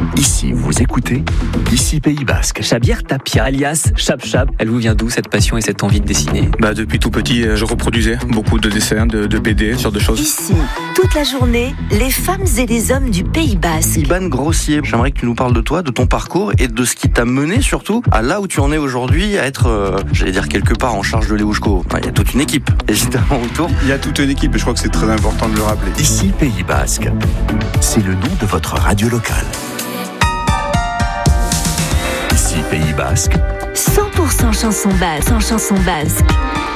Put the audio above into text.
Ici, vous écoutez, ici Pays Basque. Chabière Tapia, alias Chap Chap, elle vous vient d'où cette passion et cette envie de dessiner? Depuis tout petit, je reproduisais beaucoup de dessins, de BD, ce genre de choses. Ici, toute la journée, les femmes et les hommes du Pays Basque. Iban Grossier, j'aimerais que tu nous parles de toi, de ton parcours et de ce qui t'a mené surtout à là où tu en es aujourd'hui, à être, j'allais dire quelque part en charge de Léouchko. Il y a toute une équipe, évidemment, autour. Il y a toute une équipe et je crois que c'est très important de le rappeler. Ici Pays Basque, c'est le nom de votre radio locale. Ici Pays Basque, 100% chanson basque, en chanson basque.